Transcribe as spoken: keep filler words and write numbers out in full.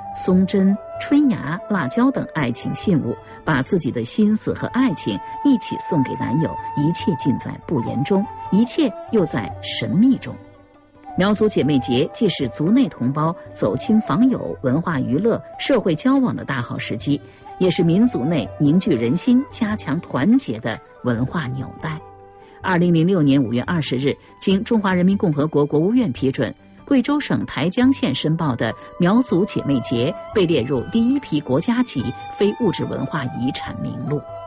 松针、春芽、辣椒等爱情信物，把自己的心思和爱情一起送给男友，一切尽在不言中，一切又在神秘中。苗族姐妹节既是族内同胞走亲访友、文化娱乐、社会交往的大好时机，也是民族内凝聚人心、加强团结的文化纽带。二零零六年五月二十日，经中华人民共和国国务院批准，贵州省台江县申报的苗族姐妹节被列入第一批国家级非物质文化遗产名录。